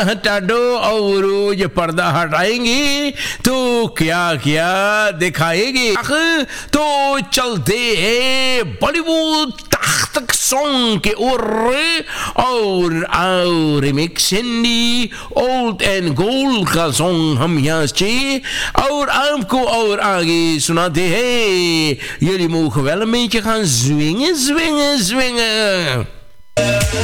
हटा दो और ये पर्दा हटाएंगे तो क्या क्या दिखाएंगे। तो चलते हैं बॉलीवुड तख्त सॉन्ग के और remix Hindi old and gold का सॉन्ग हम यहाँ से और आपको और आगे सुनाते हैं। jullie mogen wel een beetje gaan zwingen.